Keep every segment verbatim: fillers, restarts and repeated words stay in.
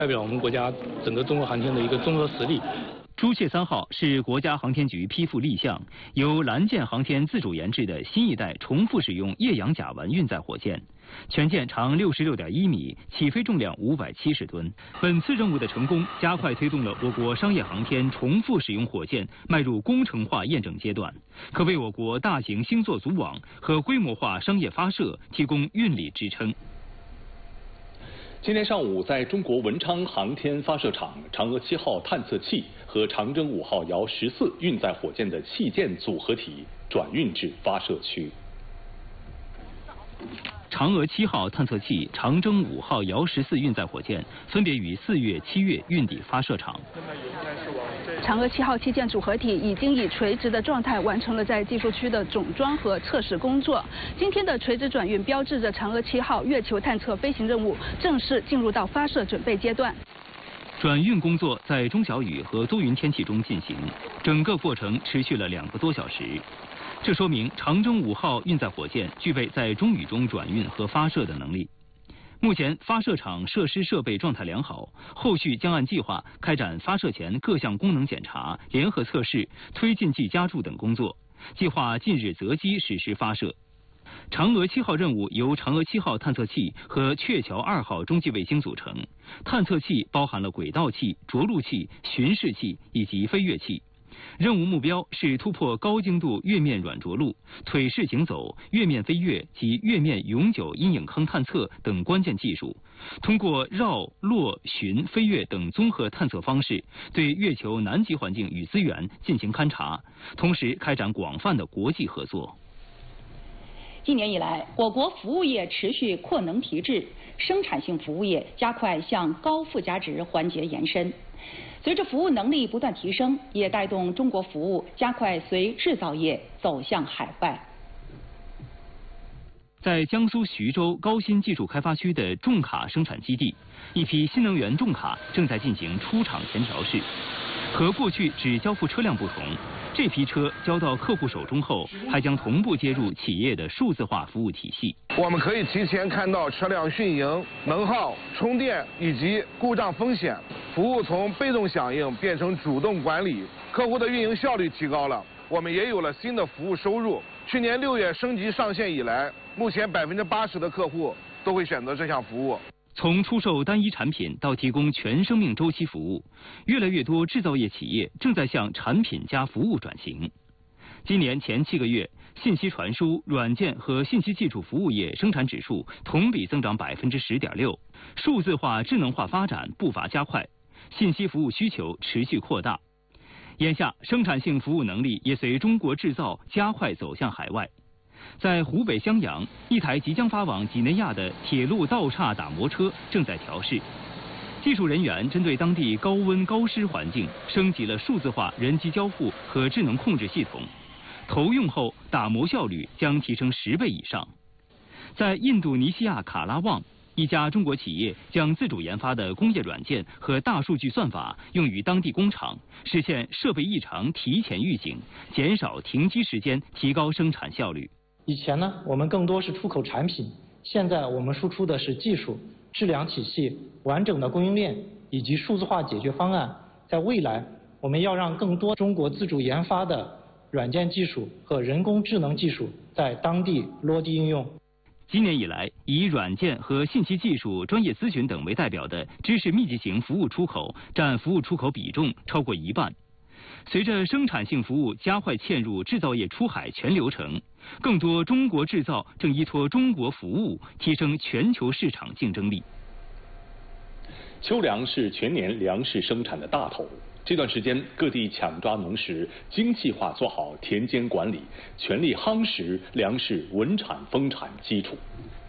代表我们国家整个中国航天的一个综合实力。 朱雀三号是国家航天局批复立项，由蓝箭航天自主研制的新一代重复使用液氧甲烷运载火箭，全舰长六十六点一米，起飞重量五百七十吨。本次任务的成功，加快推动了我国商业航天重复使用火箭迈入工程化验证阶段，可为我国大型星座组网和规模化商业发射提供运力支撑。 今天上午，在中国文昌航天发射场，嫦娥七号探测器和长征五号遥十四运载火箭的器件组合体转运至发射区。 嫦娥七号探测器、长征五号遥十四运载火箭分别于四月、七月运抵发射场。 嫦娥七号器件组合体已经以垂直的状态完成了在技术区的总装和测试工作。今天的垂直转运标志着嫦娥七号月球探测飞行任务正式进入到发射准备阶段。 转运工作在中小雨和多云天气中进行，整个过程持续了两个多小时。这说明长征五号运载火箭具备在中雨中转运和发射的能力。 目前发射场设施设备状态良好，后续将按计划开展发射前各项功能检查、联合测试、推进剂加注等工作，计划近日择机实施发射。嫦娥七号任务由嫦娥七号探测器和鹊桥二号中继卫星组成，探测器包含了轨道器、着陆器、巡视器以及飞跃器。 任务目标是突破高精度月面软着陆、腿式行走、月面飞跃及月面永久阴影坑探测等关键技术，通过绕、落、巡、飞跃等综合探测方式，对月球南极环境与资源进行勘察，同时开展广泛的国际合作。 今年以来，我国服务业持续扩能提质，生产性服务业加快向高附加值环节延伸。随着服务能力不断提升，也带动中国服务加快随制造业走向海外。 在江苏徐州高新技术开发区的重卡生产基地，一批新能源重卡正在进行出厂前调试。和过去只交付车辆不同，这批车交到客户手中后，还将同步接入企业的数字化服务体系。 我们可以提前看到车辆运营、能耗、充电以及故障风险，服务从被动响应变成主动管理，客户的运营效率提高了，我们也有了新的服务收入。去年六月升级上线以来，目前百分之八十的客户都会选择这项服务。 从出售单一产品到提供全生命周期服务，越来越多制造业企业正在向产品加服务转型。今年前七个月，信息传输、软件和信息技术服务业生产指数同比增长百分之十点六，数字化、智能化发展步伐加快，信息服务需求持续扩大。眼下，生产性服务能力也随中国制造加快走向海外。 在湖北襄阳，一台即将发往几内亚的铁路道岔打磨车正在调试。技术人员针对当地高温高湿环境，升级了数字化人机交付和智能控制系统。投用后，打磨效率将提升十倍以上。在印度尼西亚卡拉旺，一家中国企业将自主研发的工业软件和大数据算法用于当地工厂，实现设备异常提前预警，减少停机时间，提高生产效率。 以前呢，我们更多是出口产品，现在我们输出的是技术、质量体系、完整的供应链以及数字化解决方案。在未来，我们要让更多中国自主研发的软件技术和人工智能技术在当地落地应用。 今年以来，以软件和信息技术、专业咨询等为代表的知识密集型服务出口占服务出口比重超过一半。 随着生产性服务加快嵌入制造业出海全流程，更多中国制造正依托中国服务提升全球市场竞争力。 秋粮是全年粮食生产的大头，这段时间各地抢抓农时，精细化做好田间管理，全力夯实粮食稳产丰产基础。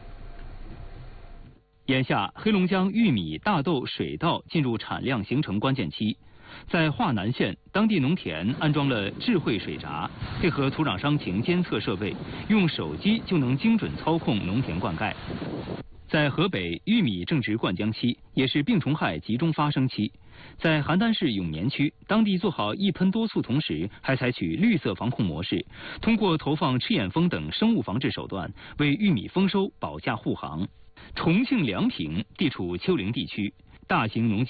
眼下，黑龙江玉米、大豆、水稻进入产量形成关键期。 在华南县，当地农田安装了智慧水闸，配合土壤伤情监测设备，用手机就能精准操控农田灌溉。在河北，玉米正值灌浆期，也是病虫害集中发生期。在邯郸市永年区，当地做好一喷多促，同时还采取绿色防控模式，通过投放赤眼蜂等生物防治手段，为玉米丰收保驾护航。重庆梁平地处丘陵地区，大型农机。